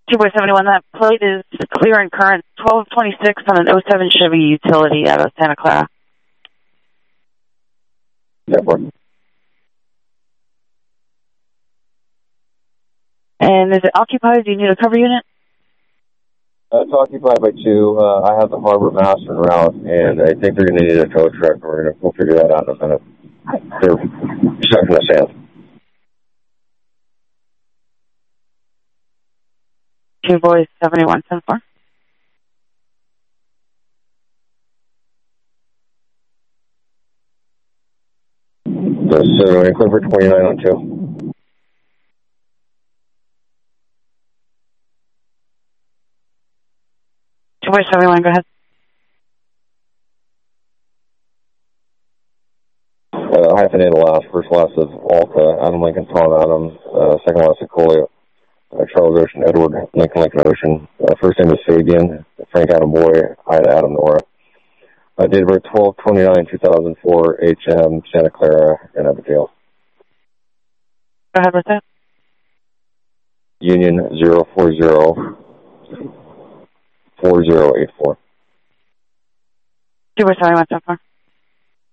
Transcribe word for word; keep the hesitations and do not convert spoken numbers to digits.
two boy seventy-one, that plate is clear and current, twelve twenty-six on an oh seven Chevy utility out of Santa Clara. Yeah, boy. And is it occupied? Do you need a cover unit? Uh, it's occupied by two. Uh, I have the Harbor Master route, and I think they're going to need a tow truck. We're gonna, we'll figure that out in a minute. They're stuck in the sand. Two boys, seventy-one, ten four. So, uh, Clipper twenty-nine on two. Two boys, seventy-one, go ahead. Uh, hyphenated last, first last is Alta, Adam Lincoln, Tom Adams, uh, second last is Coley, uh, Charles Ocean, Edward Lincoln, Lincoln Ocean. Uh, first name is Fabian, Frank Adam Boy, Ida Adam Nora. Uh, date of birth twelve twenty-nine two thousand four, H M, Santa Clara, and Abigail. Go ahead with that. Union zero four zero four zero eight four. Two boys, seventy-one, ten four.